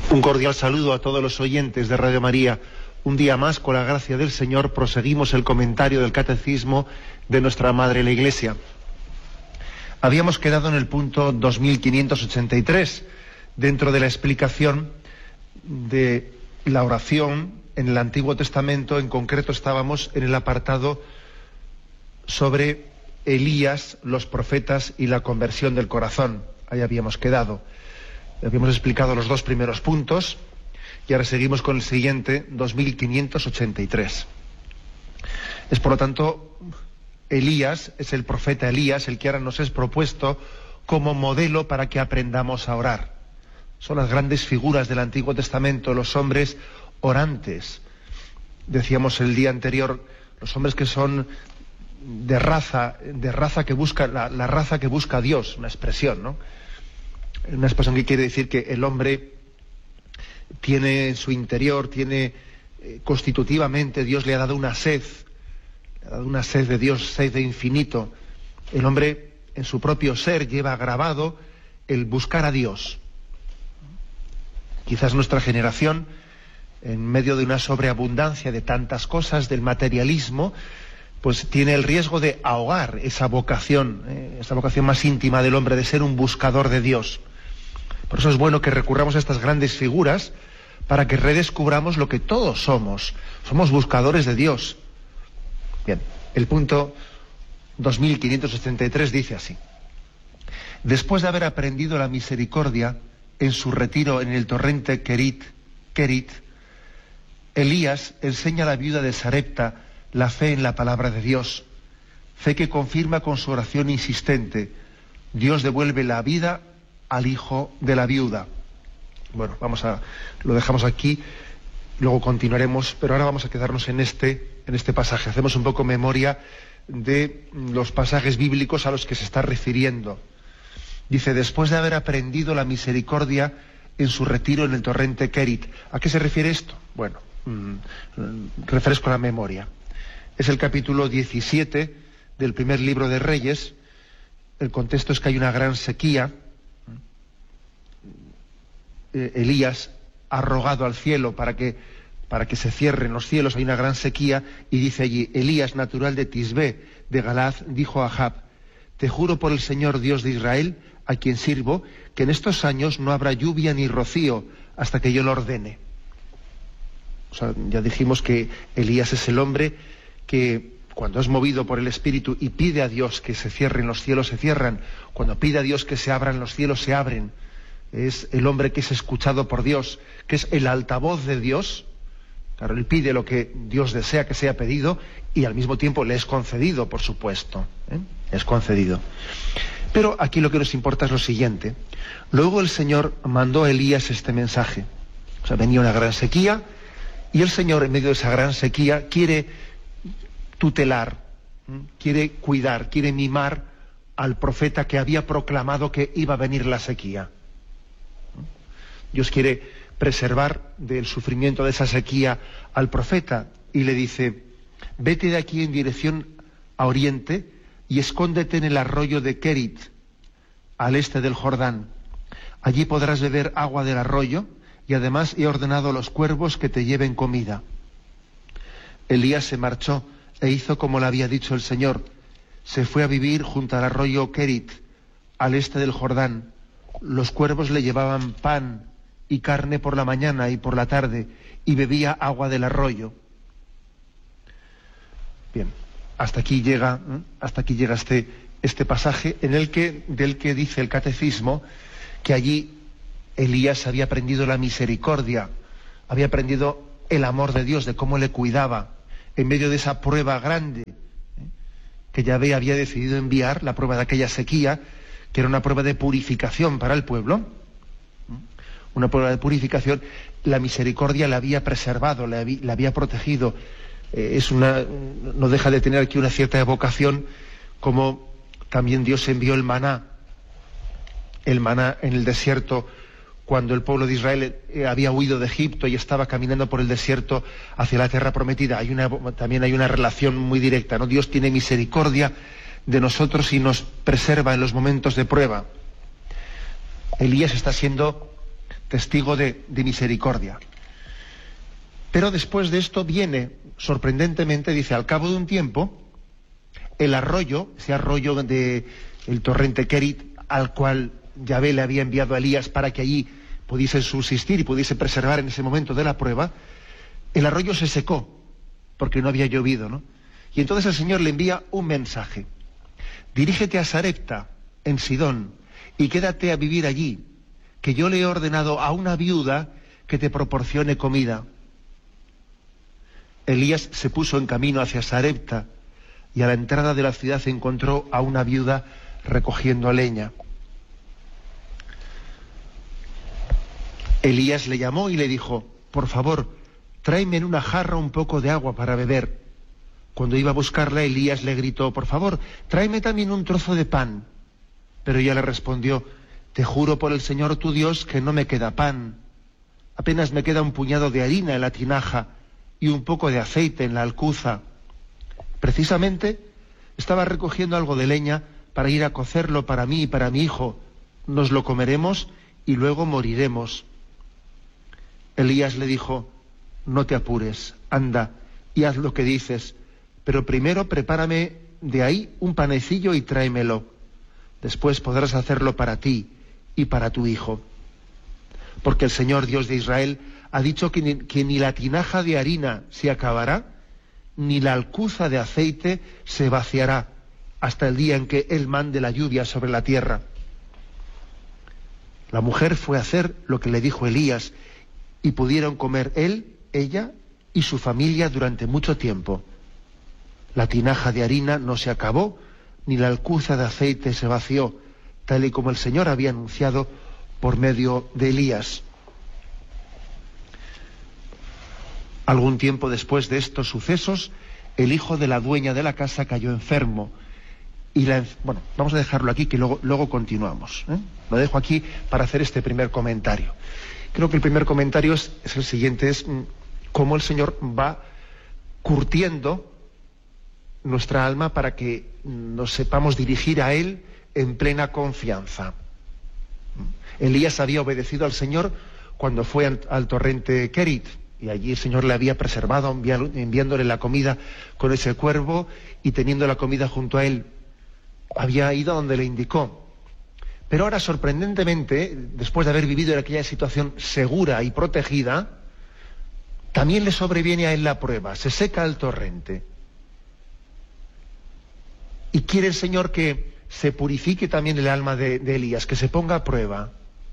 Un cordial saludo a todos los oyentes de Radio María. Un día más, con la gracia del Señor, proseguimos el comentario del Catecismo de nuestra Madre la Iglesia. Habíamos quedado en el punto 2583, dentro de la explicación de la oración en el Antiguo Testamento. En concreto estábamos en el apartado sobre Elías, los profetas y la conversión del corazón. Ahí habíamos quedado. Habíamos explicado los dos primeros puntos y ahora seguimos con el siguiente, 2583. Es por lo tanto Elías, es el profeta Elías el que ahora nos es propuesto como modelo para que aprendamos a orar. Son las grandes figuras del Antiguo Testamento, los hombres orantes. Decíamos el día anterior, los hombres que son de raza que busca, la raza que busca a Dios, una expresión, ¿no? Una expresión que quiere decir que el hombre tiene en su interior, constitutivamente, Dios le ha dado una sed de Dios, sed de infinito. El hombre en su propio ser lleva grabado el buscar a Dios. Quizás nuestra generación, en medio de una sobreabundancia de tantas cosas, del materialismo, pues tiene el riesgo de ahogar esa vocación más íntima del hombre, de ser un buscador de Dios. Por eso es bueno que recurramos a estas grandes figuras para que redescubramos lo que todos somos. Somos buscadores de Dios. Bien, el punto 2583 dice así: después de haber aprendido la misericordia en su retiro en el torrente Kerit, Elías enseña a la viuda de Sarepta la fe en la palabra de Dios, fe que confirma con su oración insistente: Dios devuelve la vida al hijo de la viuda. Bueno, lo dejamos aquí, luego continuaremos, pero ahora vamos a quedarnos en este pasaje. Hacemos un poco memoria de los pasajes bíblicos a los que se está refiriendo. Dice, después de haber aprendido la misericordia en su retiro en el torrente Kerit. ¿A qué se refiere esto? Bueno, refresco la memoria. Es el capítulo 17 del primer libro de Reyes. El contexto es que hay una gran sequía. Elías ha rogado al cielo para que se cierren los cielos, hay una gran sequía, y dice allí: Elías, natural de Tisbé, de Galaad, dijo a Ahab: te juro por el Señor Dios de Israel, a quien sirvo, que en estos años no habrá lluvia ni rocío hasta que yo lo ordene. O sea, ya dijimos que Elías es el hombre que, cuando es movido por el Espíritu y pide a Dios que se cierren los cielos, se cierran. Cuando pide a Dios que se abran los cielos, se abren. Es el hombre que es escuchado por Dios, que es el altavoz de Dios. Claro, él pide lo que Dios desea que sea pedido y al mismo tiempo le es concedido, por supuesto. Es concedido. Pero aquí lo que nos importa es lo siguiente. Luego el Señor mandó a Elías este mensaje. O sea, venía una gran sequía y el Señor, en medio de esa gran sequía, quiere tutelar, quiere cuidar, quiere mimar al profeta que había proclamado que iba a venir la sequía. Dios quiere preservar del sufrimiento de esa sequía al profeta y le dice: vete de aquí en dirección a oriente y escóndete en el arroyo de Kerit, al este del Jordán. Allí podrás beber agua del arroyo y además he ordenado a los cuervos que te lleven comida. Elías se marchó e hizo como le había dicho el Señor. Se fue a vivir junto al arroyo Kerit, al este del Jordán. Los cuervos le llevaban pan y carne por la mañana y por la tarde, y bebía agua del arroyo. Bien, hasta aquí llega este pasaje del que dice el Catecismo que allí Elías había aprendido la misericordia, había aprendido el amor de Dios, de cómo le cuidaba en medio de esa prueba grande que Yahvé había decidido enviar, la prueba de aquella sequía, que era una prueba de purificación para el pueblo. Una prueba de purificación. La misericordia la había preservado, la había protegido. No deja de tener aquí una cierta evocación, como también Dios envió el maná en el desierto, cuando el pueblo de Israel había huido de Egipto y estaba caminando por el desierto hacia la tierra prometida. También hay una relación muy directa, ¿no? Dios tiene misericordia de nosotros y nos preserva en los momentos de prueba. Elías está siendo testigo de misericordia. Pero después de esto viene, sorprendentemente, dice, al cabo de un tiempo, el arroyo, ese arroyo del torrente Kerit, al cual Yahvé le había enviado a Elías para que allí pudiese subsistir y pudiese preservar en ese momento de la prueba, el arroyo se secó, porque no había llovido, ¿no? Y entonces el Señor le envía un mensaje. Dirígete a Sarepta, en Sidón, y quédate a vivir allí, que yo le he ordenado a una viuda que te proporcione comida. Elías se puso en camino hacia Sarepta, y a la entrada de la ciudad encontró a una viuda recogiendo leña. Elías le llamó y le dijo, por favor, tráeme en una jarra un poco de agua para beber. Cuando iba a buscarla, Elías le gritó, por favor, tráeme también un trozo de pan. Pero ella le respondió, te juro por el Señor tu Dios que no me queda pan. Apenas me queda un puñado de harina en la tinaja y un poco de aceite en la alcuza. Precisamente estaba recogiendo algo de leña para ir a cocerlo para mí y para mi hijo. Nos lo comeremos y luego moriremos. Elías le dijo, no te apures, anda y haz lo que dices, pero primero prepárame de ahí un panecillo y tráemelo. Después podrás hacerlo para ti y para tu hijo. Porque el Señor Dios de Israel ha dicho que ni la tinaja de harina se acabará, ni la alcuza de aceite se vaciará, hasta el día en que Él mande la lluvia sobre la tierra. La mujer fue a hacer lo que le dijo Elías, y pudieron comer él, ella y su familia durante mucho tiempo. La tinaja de harina no se acabó, ni la alcuza de aceite se vació, tal y como el Señor había anunciado por medio de Elías. Algún tiempo después de estos sucesos, el hijo de la dueña de la casa cayó enfermo. Bueno, vamos a dejarlo aquí, que luego continuamos, ¿eh? Lo dejo aquí para hacer este primer comentario. Creo que el primer comentario es el siguiente, es cómo el Señor va curtiendo nuestra alma para que nos sepamos dirigir a Él en plena confianza. Elías había obedecido al Señor cuando fue al torrente Kerit, y allí el Señor le había preservado enviándole la comida con ese cuervo y teniendo la comida junto a él. Había ido donde le indicó. Pero ahora, sorprendentemente, después de haber vivido en aquella situación segura y protegida, también le sobreviene a él la prueba, se seca el torrente. Y quiere el Señor que se purifique también el alma de Elías, que se ponga a prueba.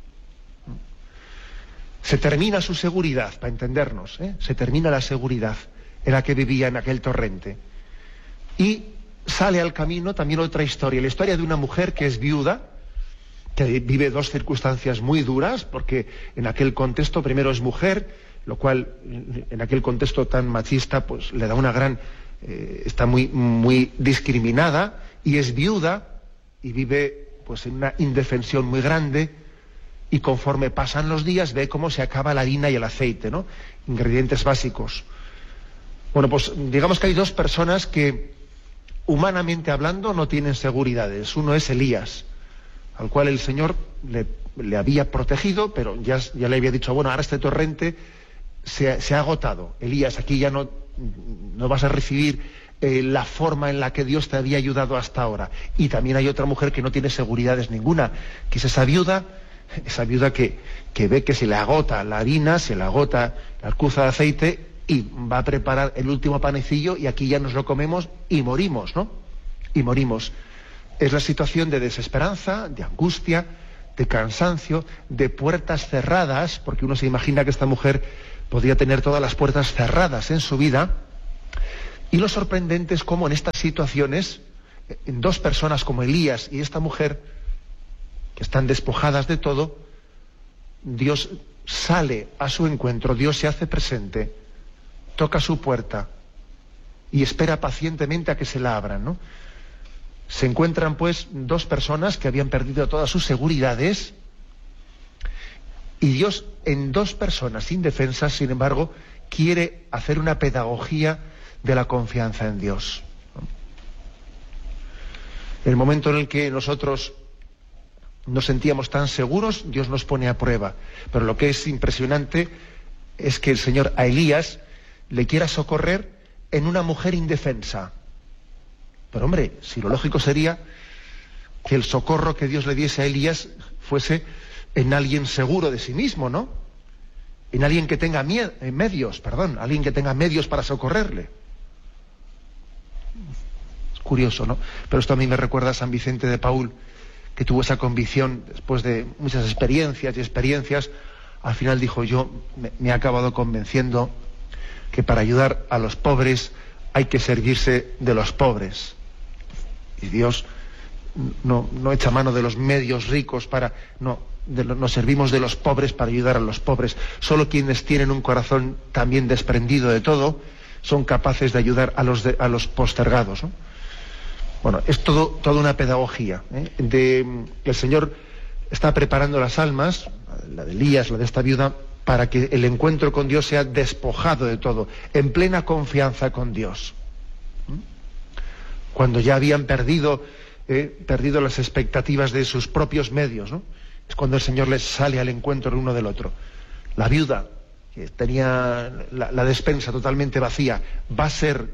Se termina su seguridad, para entendernos, ¿eh? Se termina la seguridad en la que vivía en aquel torrente. Y sale al camino también otra historia, la historia de una mujer que es viuda, que vive dos circunstancias muy duras, porque en aquel contexto primero es mujer, lo cual en aquel contexto tan machista pues le da una gran, está muy discriminada, y es viuda y vive pues en una indefensión muy grande, y conforme pasan los días ve cómo se acaba la harina y el aceite, ¿no? Ingredientes básicos. Bueno, pues digamos que hay dos personas que humanamente hablando no tienen seguridades. Uno es Elías, al cual el Señor le había protegido, pero ya le había dicho, bueno, ahora este torrente se ha agotado. Elías, aquí ya no vas a recibir la forma en la que Dios te había ayudado hasta ahora. Y también hay otra mujer que no tiene seguridades ninguna, que es esa viuda que ve que se le agota la harina, se le agota la alcuza de aceite, y va a preparar el último panecillo, y aquí ya nos lo comemos y morimos, ¿no? Y morimos. Es la situación de desesperanza, de angustia, de cansancio, de puertas cerradas, porque uno se imagina que esta mujer podría tener todas las puertas cerradas en su vida. Y lo sorprendente es cómo en estas situaciones, en dos personas como Elías y esta mujer, que están despojadas de todo, Dios sale a su encuentro, Dios se hace presente, toca su puerta y espera pacientemente a que se la abran, ¿no? Se encuentran pues dos personas que habían perdido todas sus seguridades, y Dios en dos personas indefensas, sin embargo, quiere hacer una pedagogía de la confianza en Dios. El momento en el que nosotros nos sentíamos tan seguros, Dios nos pone a prueba. Pero lo que es impresionante es que el Señor a Elías le quiera socorrer en una mujer indefensa. Pero hombre, si lo lógico sería que el socorro que Dios le diese a Elías fuese en alguien seguro de sí mismo, ¿no? En alguien que tenga alguien que tenga medios para socorrerle. Es curioso, ¿no? Pero esto a mí me recuerda a San Vicente de Paúl, que tuvo esa convicción después de muchas experiencias, al final dijo: yo me he acabado convenciendo que para ayudar a los pobres hay que servirse de los pobres. Y Dios no echa mano de los medios ricos nos servimos de los pobres para ayudar a los pobres. Solo quienes tienen un corazón también desprendido de todo son capaces de ayudar a los postergados, ¿no? Bueno, es toda una pedagogía, el Señor está preparando las almas, la de Elías, la de esta viuda, para que el encuentro con Dios sea despojado de todo, en plena confianza con Dios. Cuando ya habían perdido las expectativas de sus propios medios, ¿no? Es cuando el Señor les sale al encuentro el uno del otro. La viuda, que tenía la despensa totalmente vacía, va a ser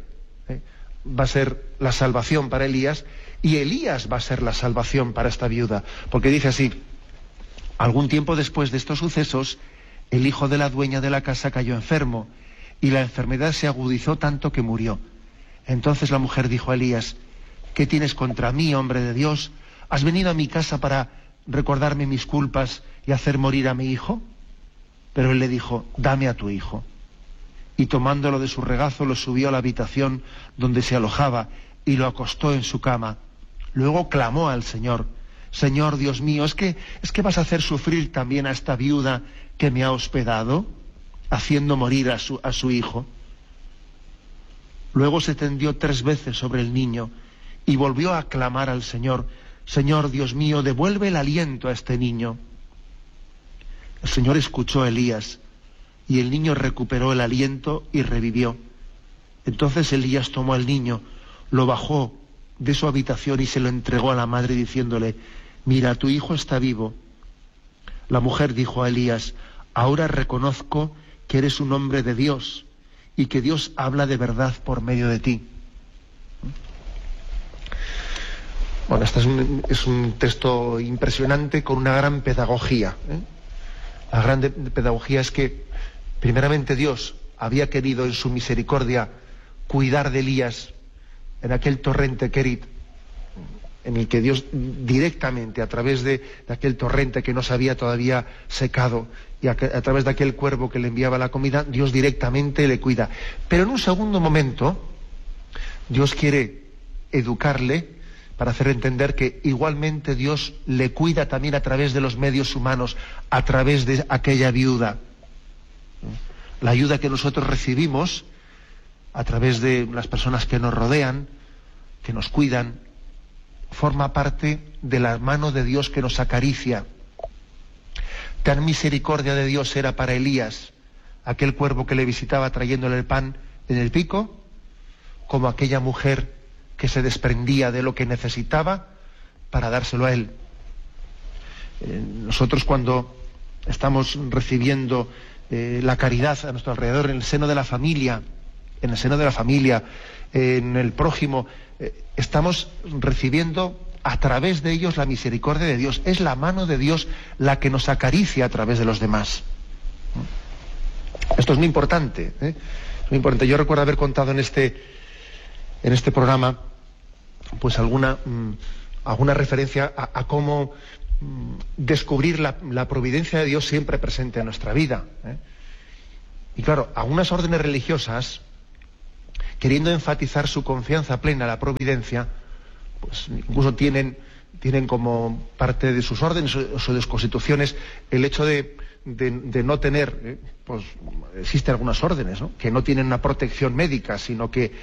la salvación para Elías, y Elías va a ser la salvación para esta viuda, porque dice así: algún tiempo después de estos sucesos, el hijo de la dueña de la casa cayó enfermo, y la enfermedad se agudizó tanto que murió. Entonces la mujer dijo a Elías: ¿qué tienes contra mí, hombre de Dios? ¿Has venido a mi casa para recordarme mis culpas y hacer morir a mi hijo? Pero él le dijo: dame a tu hijo. Y tomándolo de su regazo lo subió a la habitación donde se alojaba y lo acostó en su cama. Luego clamó al Señor: Señor Dios mío, ¿es que vas a hacer sufrir también a esta viuda que me ha hospedado, haciendo morir a su hijo? Luego se tendió 3 veces sobre el niño y volvió a clamar al Señor: Señor Dios mío, devuelve el aliento a este niño. El Señor escuchó a Elías, y el niño recuperó el aliento y revivió. Entonces Elías tomó al niño, lo bajó de su habitación y se lo entregó a la madre, diciéndole: mira, tu hijo está vivo. La mujer dijo a Elías: ahora reconozco que eres un hombre de Dios y que Dios habla de verdad por medio de ti. Bueno, este es un texto impresionante con una gran pedagogía. La gran pedagogía es que, primeramente, Dios había querido en su misericordia cuidar de Elías en aquel torrente Kerit, en el que Dios directamente, a través de aquel torrente que no se había todavía secado, y a través de aquel cuervo que le enviaba la comida, Dios directamente le cuida. Pero en un segundo momento, Dios quiere educarle para hacer entender que igualmente Dios le cuida también a través de los medios humanos, a través de aquella viuda. La ayuda que nosotros recibimos a través de las personas que nos rodean, que nos cuidan, forma parte de la mano de Dios que nos acaricia. Tan misericordia de Dios era para Elías, aquel cuervo que le visitaba trayéndole el pan en el pico, como aquella mujer que se desprendía de lo que necesitaba para dárselo a él. Nosotros, cuando estamos recibiendo la caridad a nuestro alrededor, en el seno de la familia, en el prójimo, estamos recibiendo a través de ellos la misericordia de Dios. Es la mano de Dios la que nos acaricia a través de los demás. Esto es muy importante, ¿eh? Es muy importante. Yo recuerdo haber contado en este programa pues alguna referencia a cómo descubrir la providencia de Dios siempre presente en nuestra vida, ¿eh? Y claro, algunas órdenes religiosas, queriendo enfatizar su confianza plena en la providencia, pues incluso tienen como parte de sus órdenes o de sus constituciones el hecho de no tener, pues existen algunas órdenes, ¿no?, que no tienen una protección médica, sino que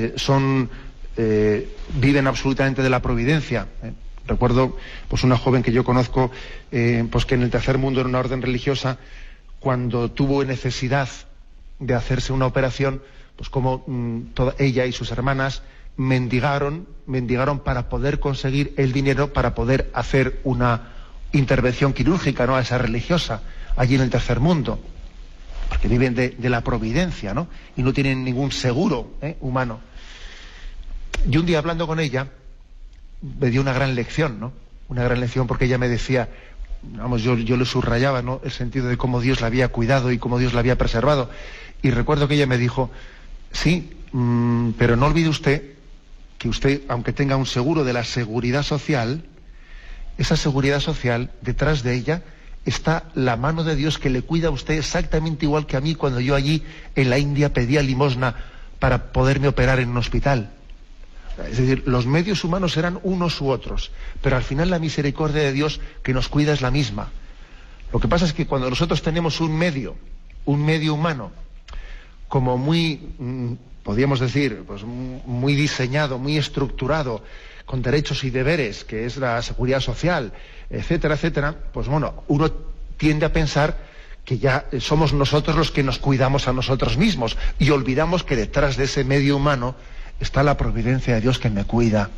viven absolutamente de la providencia. Recuerdo pues una joven que yo conozco, pues que en el tercer mundo, en una orden religiosa, cuando tuvo necesidad de hacerse una operación, pues como ella y sus hermanas mendigaron para poder conseguir el dinero para poder hacer una intervención quirúrgica, ¿no?, a esa religiosa, allí en el tercer mundo, porque viven de la providencia, ¿no?, y no tienen ningún seguro humano. Y un día, hablando con ella, me dio una gran lección, ¿no? Una gran lección, porque ella me decía, vamos, yo le subrayaba, ¿no?, el sentido de cómo Dios la había cuidado y cómo Dios la había preservado. Y recuerdo que ella me dijo, sí, pero no olvide usted que usted, aunque tenga un seguro de la seguridad social, esa seguridad social, detrás de ella está la mano de Dios que le cuida a usted exactamente igual que a mí cuando yo allí en la India pedía limosna para poderme operar en un hospital. Es decir, los medios humanos serán unos u otros, pero al final la misericordia de Dios que nos cuida es la misma. Lo que pasa es que cuando nosotros tenemos un medio humano, como muy, podríamos decir, pues muy diseñado, muy estructurado, con derechos y deberes, que es la seguridad social, etcétera, etcétera, pues bueno, uno tiende a pensar que ya somos nosotros los que nos cuidamos a nosotros mismos y olvidamos que detrás de ese medio humano está la providencia de Dios que me cuida.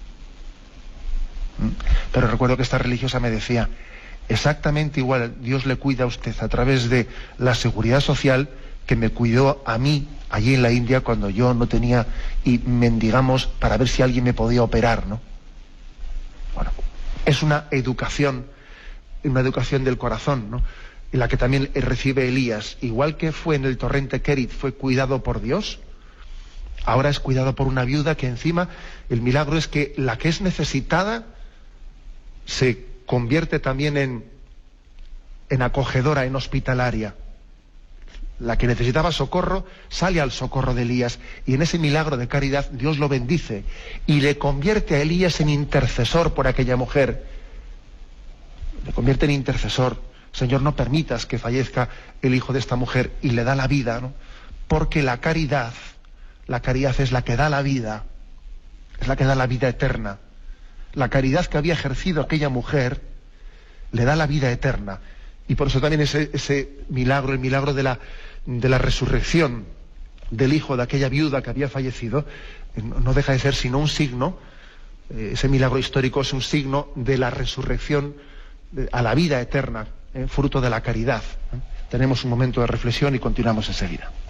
Pero recuerdo que esta religiosa me decía, exactamente igual Dios le cuida a usted a través de la seguridad social que me cuidó a mí allí en la India cuando yo no tenía y mendigamos para ver si alguien me podía operar, ¿no? Bueno, es una educación del corazón, ¿no?, en la que también recibe Elías, igual que fue en el torrente Kerit, fue cuidado por Dios. Ahora es cuidado por una viuda que encima, el milagro es que la que es necesitada se convierte también en acogedora, en hospitalaria. La que necesitaba socorro sale al socorro de Elías, y en ese milagro de caridad Dios lo bendice y le convierte a Elías en intercesor por aquella mujer. Le convierte en intercesor. Señor, no permitas que fallezca el hijo de esta mujer, y le da la vida, ¿no? Porque la caridad es la que da la vida, es la que da la vida eterna. La caridad que había ejercido aquella mujer le da la vida eterna. Y por eso también ese milagro, el milagro de la resurrección del hijo de aquella viuda que había fallecido, no deja de ser sino un signo, ese milagro histórico es un signo de la resurrección a la vida eterna, fruto de la caridad. Tenemos un momento de reflexión y continuamos enseguida.